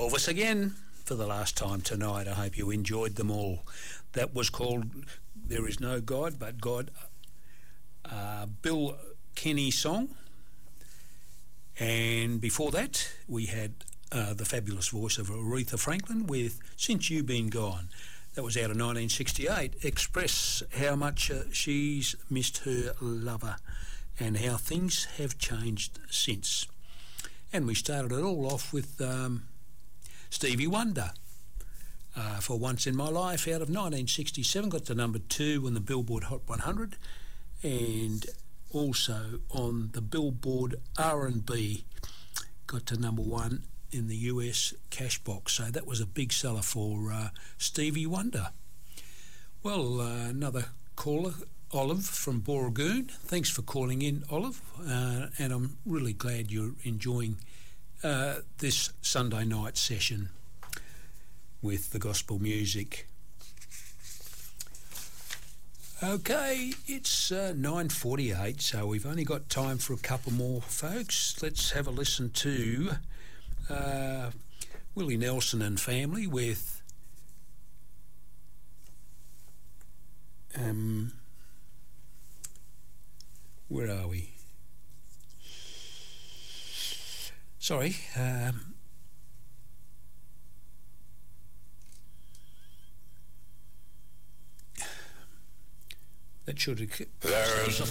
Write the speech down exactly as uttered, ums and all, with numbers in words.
Elvis again for the last time tonight. I hope you enjoyed them all. That was called There Is No God But God, uh, Bill Kenny song. And before that, we had uh, the fabulous voice of Aretha Franklin with Since You've Been Gone. That was out of nineteen sixty-eight. Express how much uh, she's missed her lover and how things have changed since. And we started it all off with um, Stevie Wonder. Uh, for Once in My Life out of nineteen sixty-seven, got to number two on the Billboard Hot one hundred, and also on the Billboard R and B, got to number one in the U S cash box. So that was a big seller for uh, Stevie Wonder. Well, uh, another caller, Olive from Booragoon. Thanks for calling in, Olive, uh, and I'm really glad you're enjoying uh, this Sunday night session with the gospel music. Okay, it's uh, nine forty-eight, so we've only got time for a couple more folks. Let's have a listen to uh, Willie Nelson and Family with um, where are we? Sorry, um, that should have... There is a